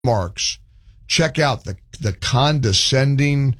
remarks, check out the condescending,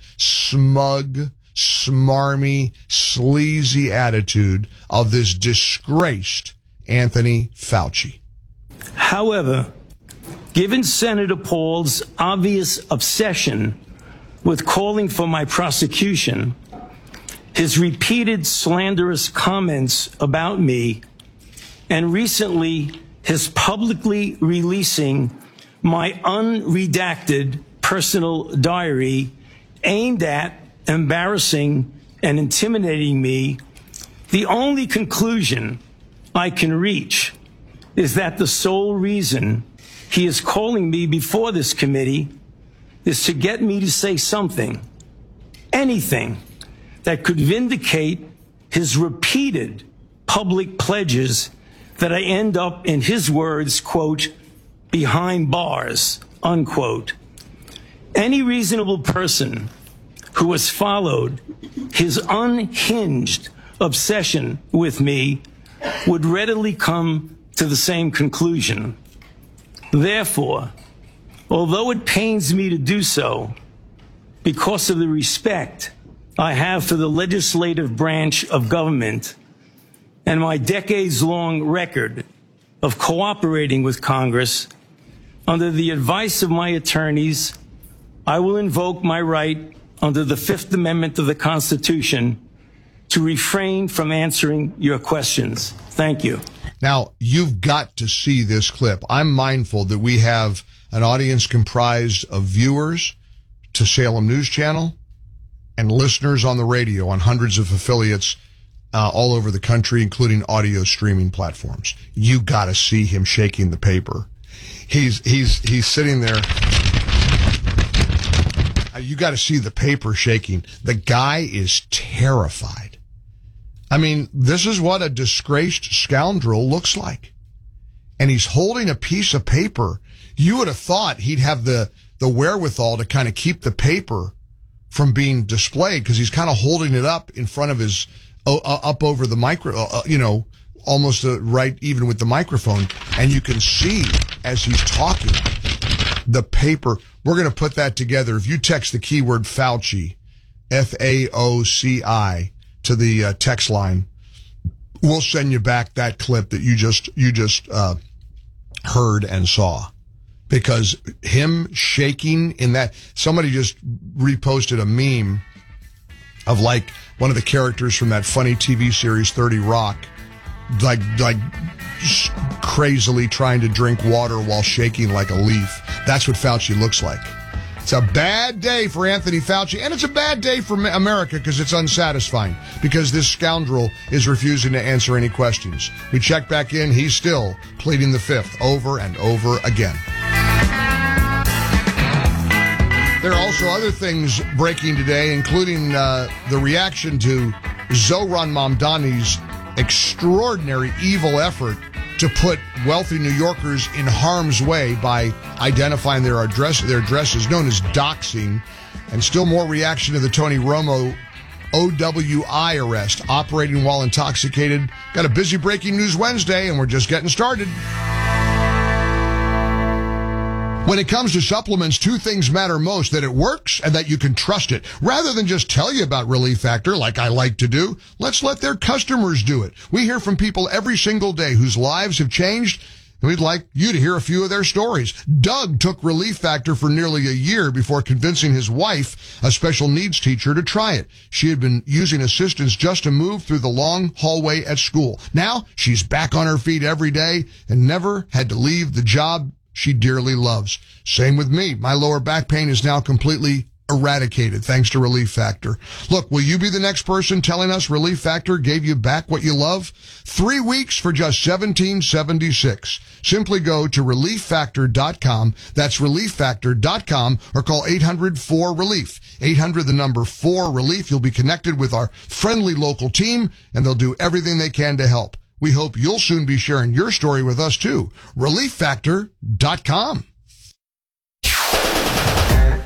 smug, smarmy, sleazy attitude of this disgraced Anthony Fauci. However, given Senator Paul's obvious obsession with calling for my prosecution, his repeated slanderous comments about me, and recently his publicly releasing my unredacted personal diary aimed at embarrassing and intimidating me, the only conclusion I can reach is that the sole reason he is calling me before this committee is to get me to say something, anything, that could vindicate his repeated public pledges that I end up, in his words, quote, behind bars, unquote. Any reasonable person who has followed his unhinged obsession with me would readily come to the same conclusion. Therefore, although it pains me to do so, because of the respect I have for the legislative branch of government and my decades-long record of cooperating with Congress, under the advice of my attorneys, I will invoke my right under the Fifth Amendment of the Constitution to refrain from answering your questions. Thank you. Now, you've got to see this clip. I'm mindful that we have an audience comprised of viewers to Salem News Channel and listeners on the radio on hundreds of affiliates all over the country, including audio streaming platforms. You got to see him shaking the paper. He's sitting there. You got to see the paper shaking. The guy is terrified. I mean, this is what a disgraced scoundrel looks like. And he's holding a piece of paper. You would have thought he'd have the wherewithal to kind of keep the paper from being displayed, because he's kind of holding it up in front of his, up over the almost right even with the microphone. And you can see as he's talking, the paper. We're going to put that together. If you text the keyword Fauci, F-A-O-C-I, to the text line, we'll send you back that clip that you just heard and saw. Because him shaking in that, somebody just reposted a meme of like one of the characters from that funny TV series 30 Rock, like crazily trying to drink water while shaking like a leaf. That's what Fauci looks like. It's a bad day for Anthony Fauci, and it's a bad day for America because it's unsatisfying, because this scoundrel is refusing to answer any questions. We check back in, he's still pleading the fifth over and over again. There are also other things breaking today, including the reaction to Zohran Mamdani's extraordinary evil effort to put wealthy New Yorkers in harm's way by identifying their addresses, known as doxing, and still more reaction to the Tony Romo OWI arrest, operating while intoxicated. Got a busy breaking news Wednesday, and we're just getting started. When it comes to supplements, two things matter most: that it works and that you can trust it. Rather than just tell you about Relief Factor like I like to do, let's let their customers do it. We hear from people every single day whose lives have changed, and we'd like you to hear a few of their stories. Doug took Relief Factor for nearly a year before convincing his wife, a special needs teacher, to try it. She had been using assistance just to move through the long hallway at school. Now she's back on her feet every day and never had to leave the job she dearly loves. Same with me. My lower back pain is now completely eradicated thanks to Relief Factor. Look, will you be the next person telling us Relief Factor gave you back what you love? 3 weeks for just $17.76. Simply go to ReliefFactor.com. That's ReliefFactor.com, or call 800-4RELIEF. 800 the number 4-RELIEF. You'll be connected with our friendly local team, and they'll do everything they can to help. We hope you'll soon be sharing your story with us too. ReliefFactor.com.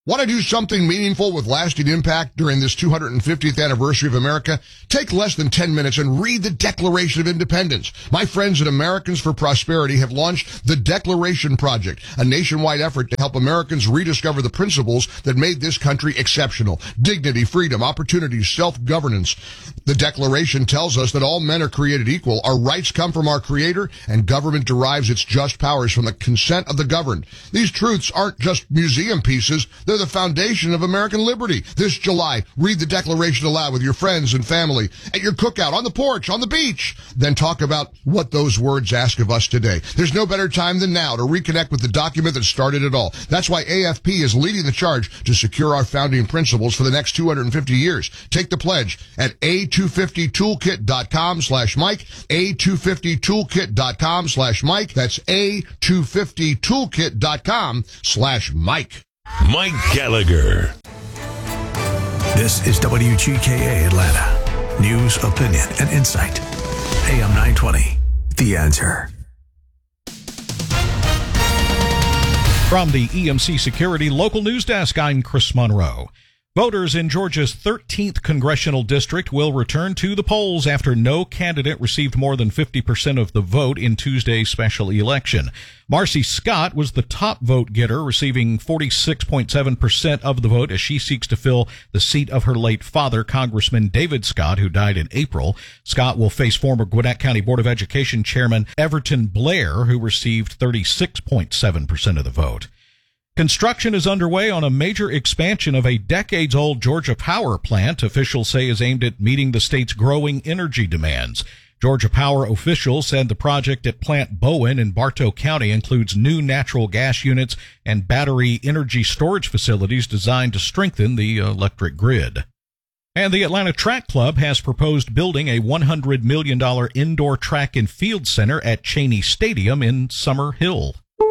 Want to do something meaningful with lasting impact during this 250th anniversary of America? Take less than 10 minutes and read the Declaration of Independence. My friends at Americans for Prosperity have launched the Declaration Project, a nationwide effort to help Americans rediscover the principles that made this country exceptional. Dignity, freedom, opportunity, self-governance. The Declaration tells us that all men are created equal, our rights come from our Creator, and government derives its just powers from the consent of the governed. These truths aren't just museum pieces, they're the foundation of American liberty. This July, read the Declaration aloud with your friends and family, at your cookout, on the porch, on the beach. Then talk about what those words ask of us today. There's no better time than now to reconnect with the document that started it all. That's why AFP is leading the charge to secure our founding principles for the next 250 years. Take the pledge at a250toolkit.com/Mike, a250toolkit.com/Mike. That's a250toolkit.com/Mike. Mike Gallagher. This is WGKA Atlanta. News, opinion, and insight. AM 920. The Answer. From the EMC Security Local News Desk, I'm Chris Monroe. Voters in Georgia's 13th congressional district will return to the polls after no candidate received more than 50% of the vote in Tuesday's special election. Marcy Scott was the top vote getter, receiving 46.7% of the vote as she seeks to fill the seat of her late father, Congressman David Scott, who died in April. Scott will face former Gwinnett County Board of Education Chairman Everton Blair, who received 36.7% of the vote. Construction is underway on a major expansion of a decades-old Georgia Power plant officials say is aimed at meeting the state's growing energy demands. Georgia Power officials said the project at Plant Bowen in Bartow County includes new natural gas units and battery energy storage facilities designed to strengthen the electric grid. And the Atlanta Track Club has proposed building a $100 million indoor track and field center at Cheney Stadium in Summer Hill.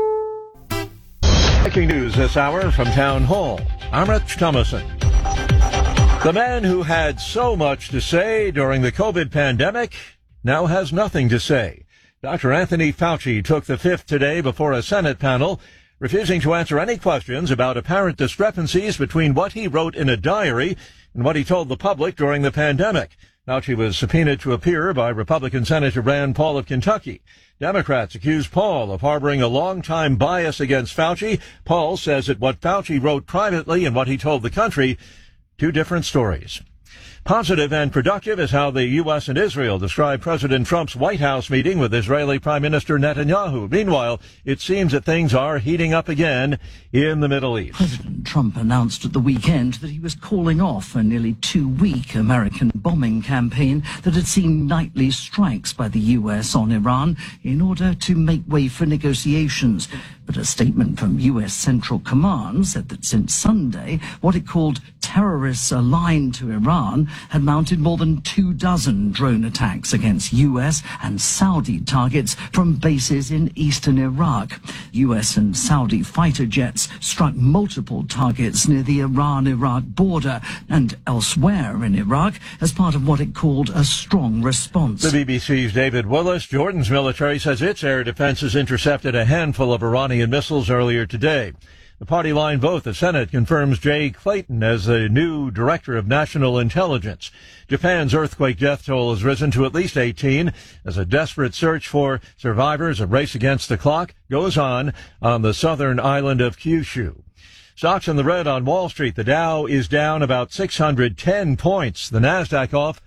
Breaking news this hour from Town Hall. I'm Rich Thomason. The man who had so much to say during the COVID pandemic now has nothing to say. Dr. Anthony Fauci took the fifth today before a Senate panel, refusing to answer any questions about apparent discrepancies between what he wrote in a diary and what he told the public during the pandemic. Fauci was subpoenaed to appear by Republican Senator Rand Paul of Kentucky. Democrats accuse Paul of harboring a long-time bias against Fauci. Paul says that what Fauci wrote privately and what he told the country, two different stories. Positive and productive is how the U.S. and Israel describe President Trump's White House meeting with Israeli Prime Minister Netanyahu. Meanwhile, it seems that things are heating up again in the Middle East. President Trump announced at the weekend that he was calling off a nearly 2-week American bombing campaign that had seen nightly strikes by the U.S. on Iran in order to make way for negotiations. But a statement from U.S. Central Command said that since Sunday, what it called terrorists aligned to Iran had mounted more than 24 drone attacks against U.S. and Saudi targets from bases in eastern Iraq. U.S. and Saudi fighter jets struck multiple targets near the Iran-Iraq border and elsewhere in Iraq as part of what it called a strong response. The BBC's David Willis. Jordan's military says its air defenses intercepted a handful of Iranian missiles earlier today. The party line vote, the Senate confirms Jay Clayton as the new Director of National Intelligence. Japan's earthquake death toll has risen to at least 18 as a desperate search for survivors of race against the clock goes on the southern island of Kyushu. Stocks in the red on Wall Street. The Dow is down about 610 points. The Nasdaq off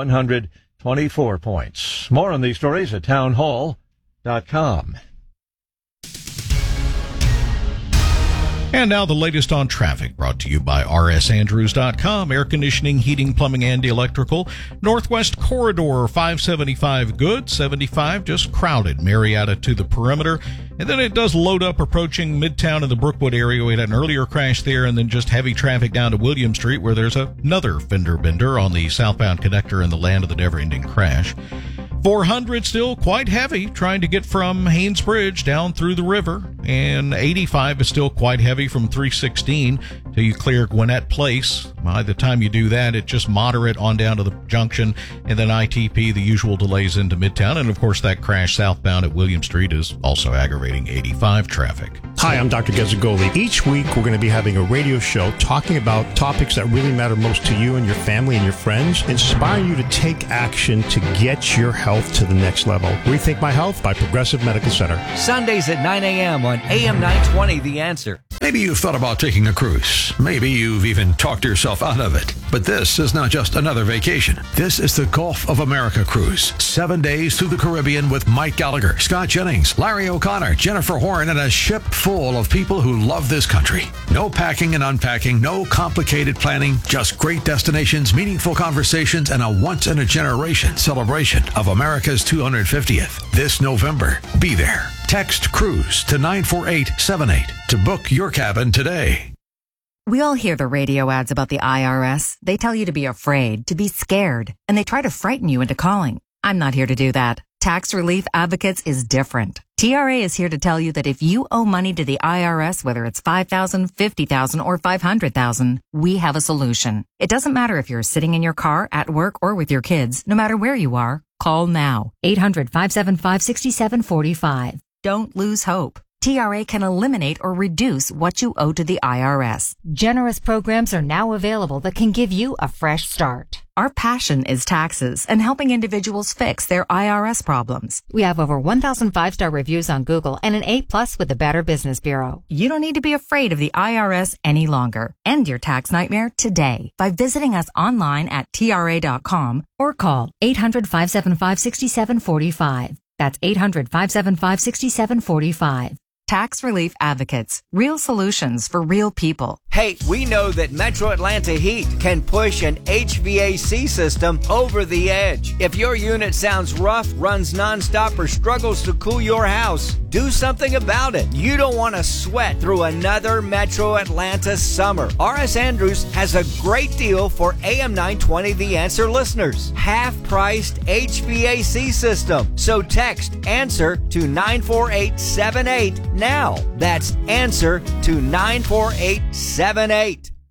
124 points. More on these stories at townhall.com. And now the latest on traffic, brought to you by rsandrews.com. Air conditioning, heating, plumbing, and electrical. Northwest Corridor, 575 good, 75 just crowded. Marietta to the perimeter. And then it does load up approaching Midtown and the Brookwood area. We had an earlier crash there, and then just heavy traffic down to William Street, where there's another fender bender on the southbound connector in the land of the never-ending crash. 400 still quite heavy, trying to get from Haynes Bridge down through the river, and 85 is still quite heavy from 316 till you clear Gwinnett Place. By the time you do that, it's just moderate on down to the junction, and then ITP, the usual delays into Midtown, and of course that crash southbound at William Street is also aggravating 85 traffic. Hi, I'm Dr. Gazzagoli. Each week we're going to be having a radio show talking about topics that really matter most to you and your family and your friends, inspiring you to take action to get your health to the next level. Rethink My Health by Progressive Medical Center. Sundays at 9 a.m. on AM 920, The Answer. Maybe you've thought about taking a cruise. Maybe you've even talked yourself out of it. But this is not just another vacation. This is the Gulf of America cruise. 7 days through the Caribbean with Mike Gallagher, Scott Jennings, Larry O'Connor, Jennifer Horn, and a ship full of people who love this country. No packing and unpacking, no complicated planning, just great destinations, meaningful conversations, and a once-in-a-generation celebration of America's 250th. This November, be there. Text CRUISE to 94878 to book your cabin today. We all hear the radio ads about the IRS. They tell you to be afraid, to be scared, and they try to frighten you into calling. I'm not here to do that. Tax Relief Advocates is different. TRA is here to tell you that if you owe money to the IRS, whether it's $5,000, $50,000, or $500,000, we have a solution. It doesn't matter if you're sitting in your car, at work, or with your kids. No matter where you are, call now. 800-575-6745. Don't lose hope. TRA can eliminate or reduce what you owe to the IRS. Generous programs are now available that can give you a fresh start. Our passion is taxes and helping individuals fix their IRS problems. We have over 1,000 5-star reviews on Google and an A+ with the Better Business Bureau. You don't need to be afraid of the IRS any longer. End your tax nightmare today by visiting us online at TRA.com or call 800-575-6745. That's 800-575-6745. Tax Relief Advocates. Real solutions for real people. Hey, we know that Metro Atlanta Heat can push an HVAC system over the edge. If your unit sounds rough, runs nonstop, or struggles to cool your house, do something about it. You don't want to sweat through another Metro Atlanta summer. R.S. Andrews has a great deal for AM 920 The Answer listeners. Half-priced HVAC system. So text ANSWER to 94878 now. That's ANSWER to 94878.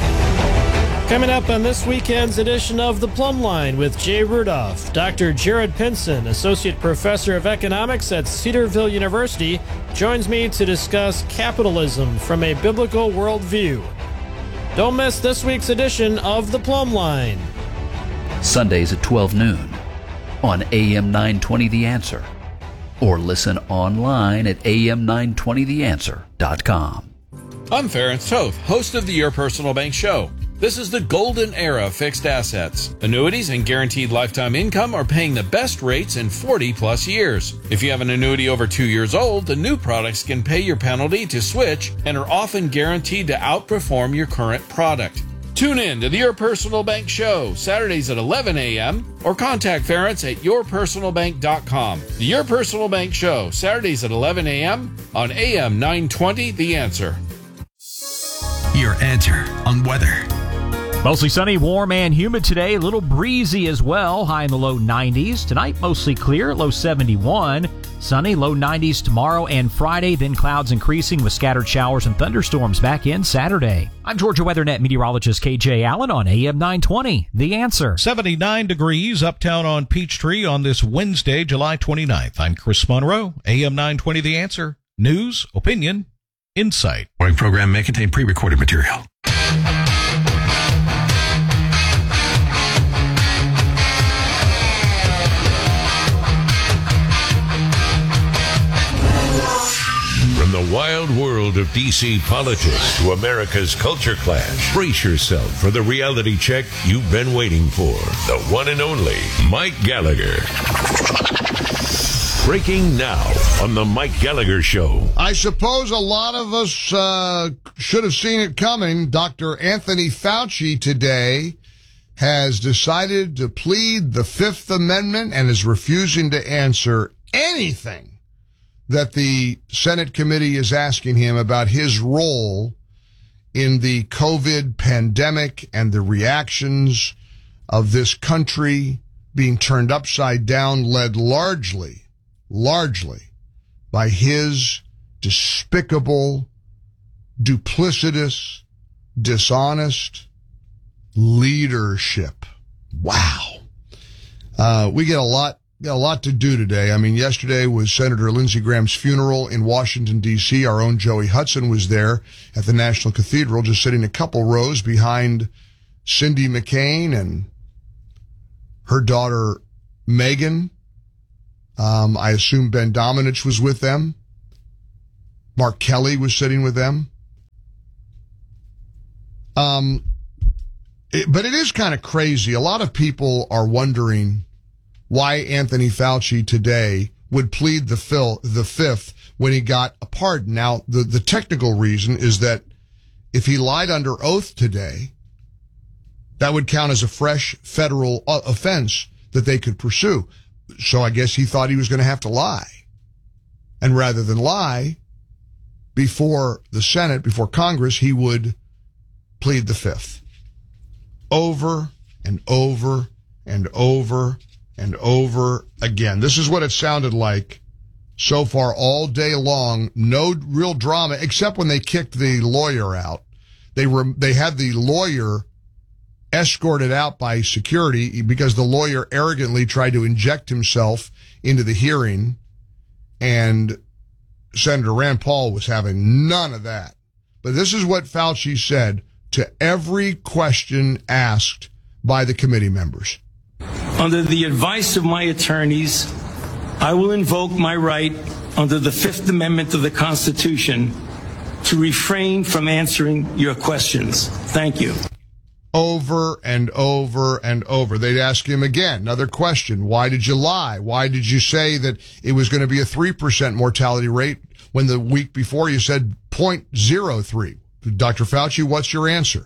Coming up on this weekend's edition of The Plumb Line with Jay Rudolph, Dr. Jared Pinson, Associate Professor of Economics at Cedarville University, joins me to discuss capitalism from a biblical worldview. Don't miss this week's edition of The Plumb Line. Sundays at 12 noon on AM 920 The Answer. Or listen online at am920theanswer.com. I'm Ferenc Toth, host of the Your Personal Bank Show. This is the golden era of fixed assets. Annuities and guaranteed lifetime income are paying the best rates in 40-plus years. If you have an annuity over 2 years old, the new products can pay your penalty to switch and are often guaranteed to outperform your current product. Tune in to the Your Personal Bank Show, Saturdays at 11 a.m. or contact Ferenc at yourpersonalbank.com. The Your Personal Bank Show, Saturdays at 11 a.m. on AM 920 The Answer. Your answer on weather. Mostly sunny, warm, and humid today. A little breezy as well. High in the low 90s. Tonight, mostly clear, low 71. Sunny, low 90s tomorrow and Friday. Then clouds increasing with scattered showers and thunderstorms back in Saturday. I'm Georgia WeatherNet meteorologist KJ Allen on AM 920. The Answer. 79 degrees uptown on Peachtree on this Wednesday, July 29th. I'm Chris Monroe. AM 920 The Answer. News, opinion, insight. Morning program may contain pre-recorded material. From the wild world of D.C. politics to America's culture clash, brace yourself for the reality check you've been waiting for. The one and only Mike Gallagher. Breaking now on the Mike Gallagher Show. I suppose a lot of us should have seen it coming. Dr. Anthony Fauci today has decided to plead the Fifth Amendment and is refusing to answer anything that the Senate committee is asking him about his role in the COVID pandemic and the reactions of this country being turned upside down, led largely by his despicable, duplicitous, dishonest leadership. Wow. We get a lot to do today. I mean, yesterday was Senator Lindsey Graham's funeral in Washington, D.C. Our own Joey Hudson was there at the National Cathedral, just sitting a couple rows behind Cindy McCain and her daughter, Megan. I assume Ben Domenech was with them. Mark Kelly was sitting with them. But it is kind of crazy. A lot of people are wondering why Anthony Fauci today would plead the fifth when he got a pardon. Now, the technical reason is that if he lied under oath today, that would count as a fresh federal offense that they could pursue. So I guess he thought he was going to have to lie. And rather than lie before the Senate, before Congress, he would plead the fifth. Over and over and over and over again. This is what it sounded like so far all day long. No real drama, except when they kicked the lawyer out. They had the lawyer escorted out by security because the lawyer arrogantly tried to inject himself into the hearing, and Senator Rand Paul was having none of that. But this is what Fauci said to every question asked by the committee members. Under the advice of my attorneys, I will invoke my right under the Fifth Amendment of the Constitution to refrain from answering your questions. Thank you. Over and over and over. They'd ask him again, another question. Why did you lie? Why did you say that it was going to be a 3% mortality rate when the week before you said 0.03? Dr. Fauci, what's your answer?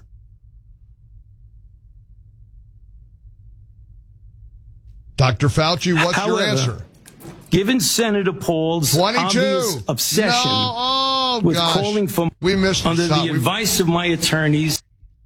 Dr. Fauci, what's your answer? Given Senator Paul's 22. Obvious obsession with calling for under the advice of my attorneys.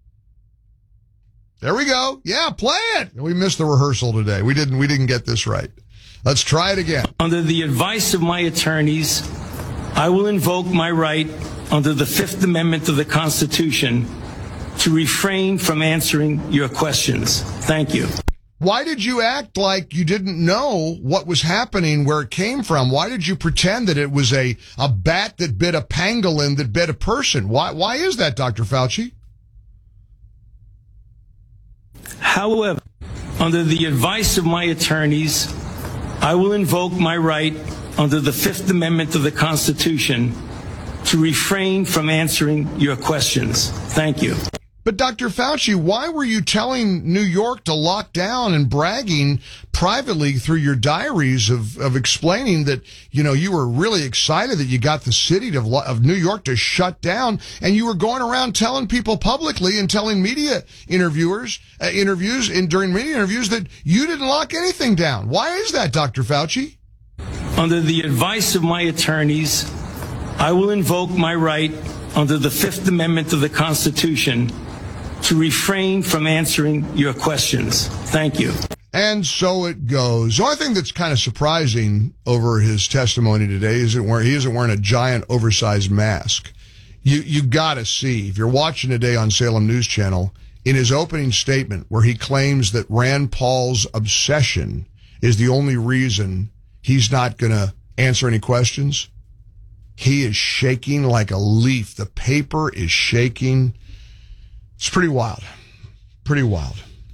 There we go. Yeah, play it. We missed the rehearsal today. We didn't get this right. Let's try it again. Under the advice of my attorneys, I will invoke my right under the Fifth Amendment of the Constitution to refrain from answering your questions. Thank you. Why did you act like you didn't know what was happening, where it came from? Why did you pretend that it was a bat that bit a pangolin that bit a person? Why is that, Dr. Fauci? However, under the advice of my attorneys, I will invoke my right under the Fifth Amendment of the Constitution to refrain from answering your questions. Thank you. But Dr. Fauci, why were you telling New York to lock down and bragging privately through your diaries of explaining that, you were really excited that you got the city of New York to shut down, and you were going around telling people publicly and telling media during media interviews that you didn't lock anything down? Why is that, Dr. Fauci? Under the advice of my attorneys, I will invoke my right under the Fifth Amendment of the Constitution to refrain from answering your questions. Thank you. And so it goes. The only thing that's kind of surprising over his testimony today is he isn't wearing a giant oversized mask. You gotta see, if you're watching today on Salem News Channel, in his opening statement where he claims that Rand Paul's obsession is the only reason he's not gonna answer any questions, he is shaking like a leaf. The paper is shaking. It's pretty wild. Pretty wild.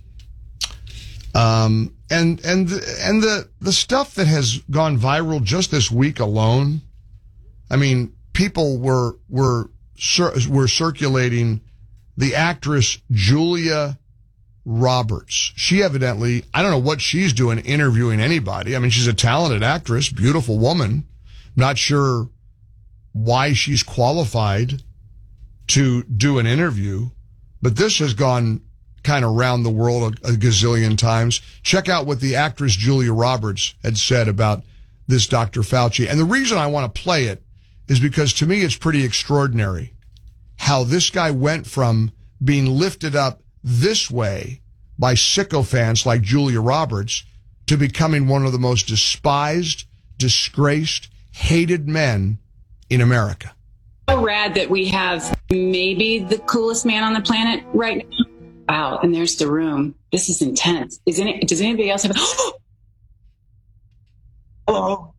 And the stuff that has gone viral just this week alone, I mean, people were circulating the actress Julia Roberts. She evidently, I don't know what she's doing interviewing anybody. I mean, she's a talented actress, beautiful woman. Not sure why she's qualified to do an interview. But this has gone kind of around the world a gazillion times. Check out what the actress Julia Roberts had said about this Dr. Fauci. And the reason I want to play it is because to me it's pretty extraordinary how this guy went from being lifted up this way by sycophants like Julia Roberts to becoming one of the most despised, disgraced, hated men in America. So rad that we have maybe the coolest man on the planet right now. Wow, and there's the room. This is intense. Does anybody else have Hello.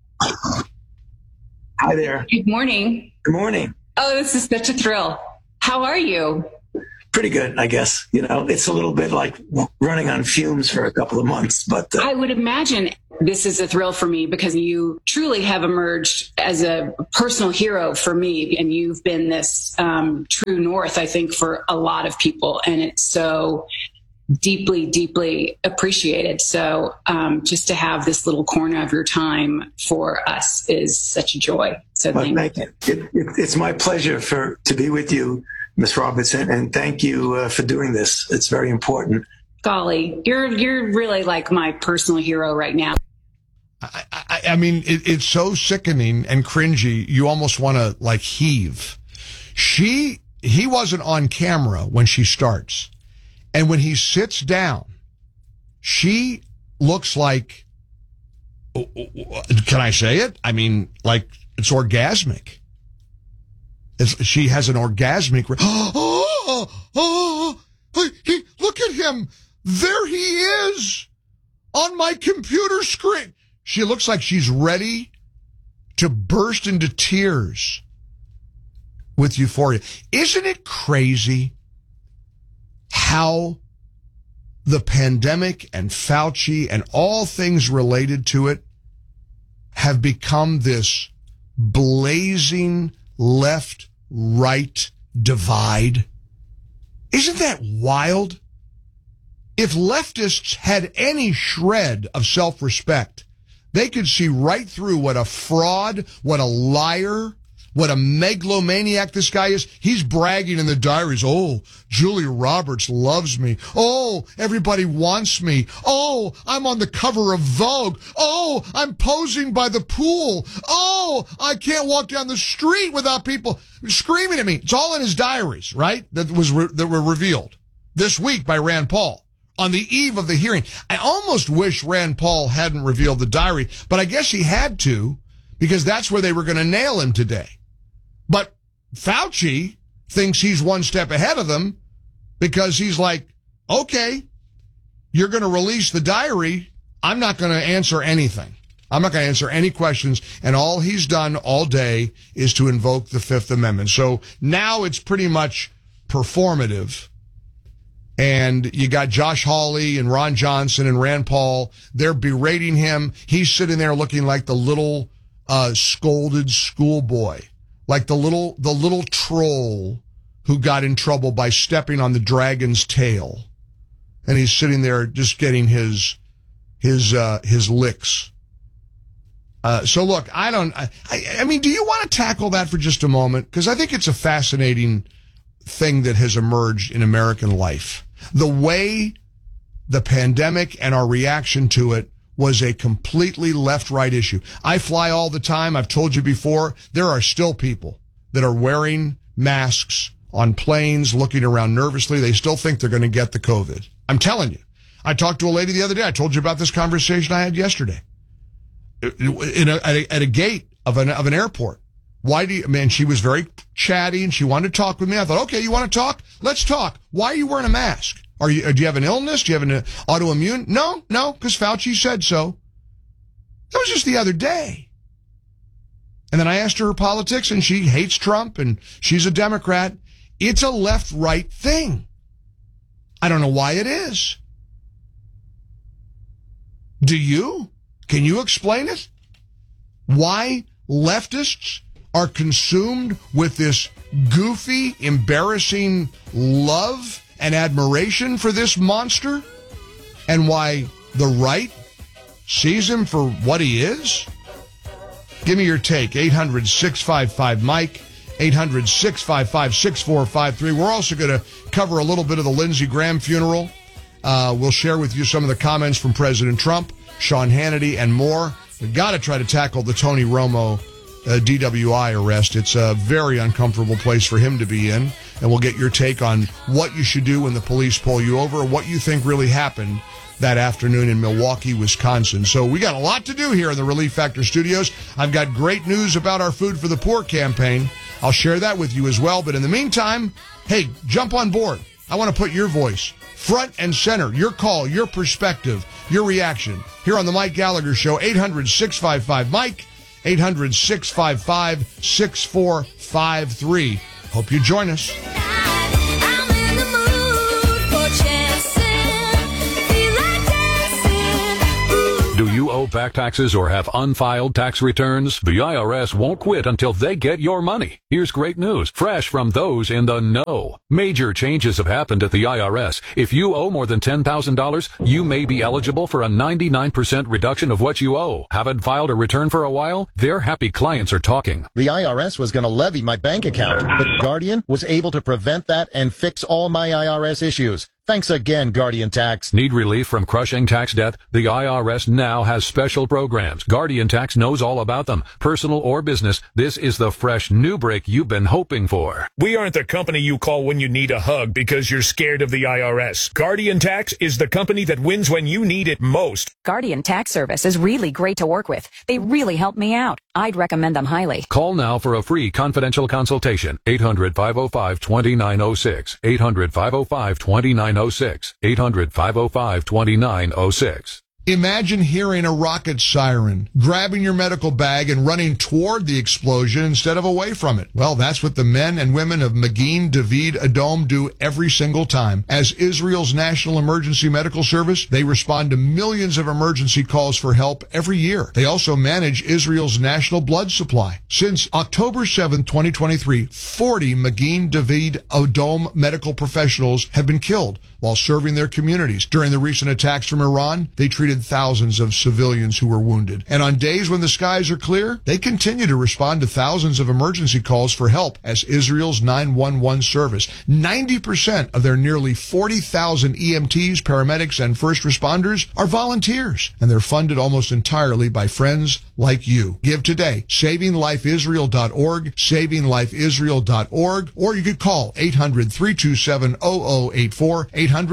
Hi there. Good morning. Good morning. Oh, this is such a thrill. How are you? Pretty good, I guess. You know, it's a little bit like running on fumes for a couple of months, but I would imagine this is a thrill for me because you truly have emerged as a personal hero for me, and you've been this true north, I think, for a lot of people, and it's so deeply, deeply appreciated. So just to have this little corner of your time for us is such a joy. So thank you. It's my pleasure to be with you, Ms. Robertson, and thank you for doing this. It's very important. Golly, you're really like my personal hero right now. I mean, it's so sickening and cringy. You almost want to like heave. He wasn't on camera when she starts. And when he sits down, she looks like, can I say it? I mean, like it's orgasmic. She has an orgasmic. Look at him. There he is on my computer screen. She looks like she's ready to burst into tears with euphoria. Isn't it crazy how the pandemic and Fauci and all things related to it have become this blazing left-right divide? Isn't that wild? If leftists had any shred of self-respect, they could see right through what a fraud, what a liar, what a megalomaniac this guy is. He's bragging in the diaries. Oh, Julia Roberts loves me. Oh, everybody wants me. Oh, I'm on the cover of Vogue. Oh, I'm posing by the pool. Oh, I can't walk down the street without people screaming at me. It's all in his diaries, right? That were revealed this week by Rand Paul on the eve of the hearing. I almost wish Rand Paul hadn't revealed the diary, but I guess he had to because that's where they were going to nail him today. But Fauci thinks he's one step ahead of them because he's like, okay, you're going to release the diary. I'm not going to answer anything. I'm not going to answer any questions. And all he's done all day is to invoke the Fifth Amendment. So now it's pretty much performative. And you got Josh Hawley and Ron Johnson and Rand Paul. They're berating him. He's sitting there looking like the little scolded schoolboy. Like the little troll who got in trouble by stepping on the dragon's tail. And he's sitting there just getting his licks. So look, I mean, do you want to tackle that for just a moment? Because I think it's a fascinating thing that has emerged in American life. The way the pandemic and our reaction to it was a completely left-right issue. I fly all the time. I've told you before, there are still people that are wearing masks on planes, looking around nervously. They still think they're going to get the COVID. I'm telling you. I talked to a lady the other day. I told you about this conversation I had yesterday at a gate of an airport. She was very chatty and she wanted to talk with me. I thought, okay, you want to talk? Let's talk. Why are you wearing a mask? Do you have an illness? Do you have an autoimmune? No, because Fauci said so. That was just the other day. And then I asked her politics, and she hates Trump, and she's a Democrat. It's a left-right thing. I don't know why it is. Do you? Can you explain it? Why leftists are consumed with this goofy, embarrassing love and admiration for this monster, and why the right sees him for what he is? Give me your take. 800-655-MIKE, 800-655-6453. We're also going to cover a little bit of the Lindsey Graham funeral. We'll share with you some of the comments from President Trump, Sean Hannity, and more. We've got to try to tackle the Tony Romo DWI arrest. It's a very uncomfortable place for him to be in, and we'll get your take on what you should do when the police pull you over, or what you think really happened that afternoon in Milwaukee, Wisconsin. So we got a lot to do here in the Relief Factor studios. I've got great news about our Food for the Poor campaign. I'll share that with you as well. But in the meantime, hey, jump on board. I want to put your voice front and center, your call, your perspective, your reaction here on the Mike Gallagher Show. 800-655-MIKE, 800-655-6453. Hope you join us. Do you owe back taxes or have unfiled tax returns? The IRS won't quit until they get your money. Here's great news, fresh from those in the know. Major changes have happened at the IRS. If you owe more than $10,000, you may be eligible for a 99% reduction of what you owe. Haven't filed a return for a while? Their happy clients are talking. The IRS was going to levy my bank account, but Guardian was able to prevent that and fix all my IRS issues. Thanks again, Guardian Tax. Need relief from crushing tax debt? The IRS now has special programs. Guardian Tax knows all about them. Personal or business, this is the fresh new break you've been hoping for. We aren't the company you call when you need a hug because you're scared of the IRS. Guardian Tax is the company that wins when you need it most. Guardian Tax Service is really great to work with. They really helped me out. I'd recommend them highly. Call now for a free confidential consultation. 800-505-2906. 800-505-2906. 800-505-2906. Imagine hearing a rocket siren, grabbing your medical bag and running toward the explosion instead of away from it. Well, that's what the men and women of Magen David Adom do every single time. As Israel's National Emergency Medical Service, they respond to millions of emergency calls for help every year. They also manage Israel's national blood supply. Since October 7, 2023, 40 Magen David Adom medical professionals have been killed while serving their communities. During the recent attacks from Iran, they treated thousands of civilians who were wounded. And on days when the skies are clear, they continue to respond to thousands of emergency calls for help as Israel's 911 service. 90% of their nearly 40,000 EMTs, paramedics, and first responders are volunteers, and they're funded almost entirely by friends like you. Give today. SavingLifeIsrael.org, SavingLifeIsrael.org, or you could call 800-327-0084,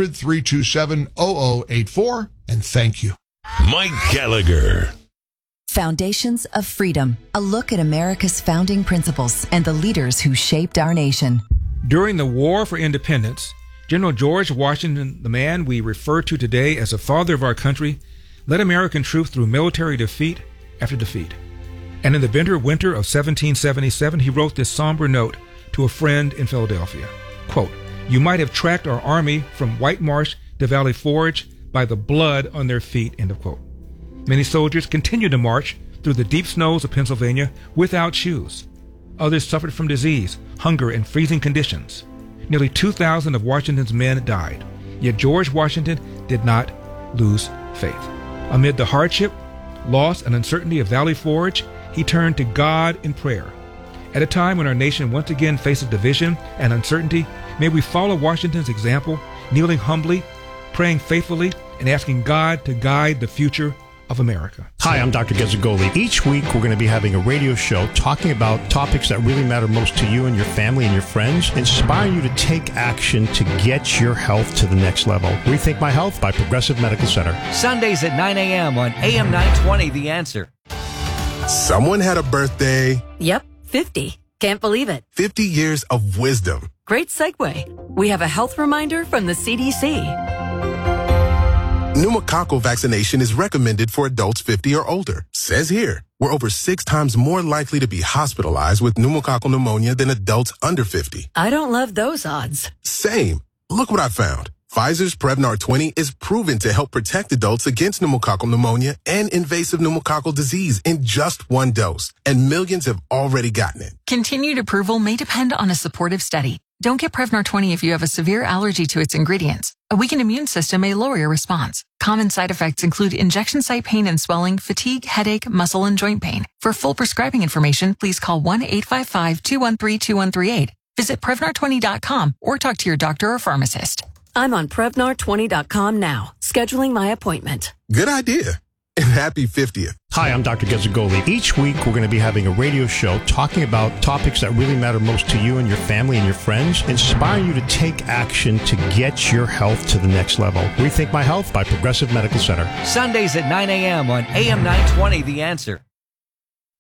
800-327-0084, and thank you. Mike Gallagher. Foundations of Freedom, a look at America's founding principles and the leaders who shaped our nation. During the War for Independence, General George Washington, the man we refer to today as the father of our country, led American troops through military defeat after defeat. And in the bitter winter of 1777, he wrote this somber note to a friend in Philadelphia. Quote, "You might have tracked our army from White Marsh to Valley Forge by the blood on their feet," end of quote. Many soldiers continued to march through the deep snows of Pennsylvania without shoes. Others suffered from disease, hunger, and freezing conditions. Nearly 2,000 of Washington's men died. Yet George Washington did not lose faith. Amid the hardship, loss, and uncertainty of Valley Forge, he turned to God in prayer. At a time when our nation once again faces division and uncertainty, may we follow Washington's example, kneeling humbly, praying faithfully, and asking God to guide the future of America. Hi, I'm Dr. Gezzagoli. Each week, we're going to be having a radio show talking about topics that really matter most to you and your family and your friends, inspiring you to take action to get your health to the next level. Rethink My Health by Progressive Medical Center. Sundays at 9 a.m. on AM 920, The Answer. Someone had a birthday. Yep, 50. Can't believe it. 50 years of wisdom. Great segue. We have a health reminder from the CDC. Pneumococcal vaccination is recommended for adults 50 or older. Says here, we're over 6 times more likely to be hospitalized with pneumococcal pneumonia than adults under 50. I don't love those odds. Same. Look what I found. Pfizer's Prevnar 20 is proven to help protect adults against pneumococcal pneumonia and invasive pneumococcal disease in just 1 dose. And millions have already gotten it. Continued approval may depend on a supportive study. Don't get Prevnar 20 if you have a severe allergy to its ingredients. A weakened immune system may lower your response. Common side effects include injection site pain and swelling, fatigue, headache, muscle, and joint pain. For full prescribing information, please call 1-855-213-2138. Visit Prevnar20.com or talk to your doctor or pharmacist. I'm on Prevnar20.com now, scheduling my appointment. Good idea. and happy 50th. Hi, I'm Dr. Gazzagoli. Each week, we're going to be having a radio show talking about topics that really matter most to you and your family and your friends, inspiring you to take action to get your health to the next level. Rethink My Health by Progressive Medical Center. Sundays at 9 a.m. on AM 920, The Answer.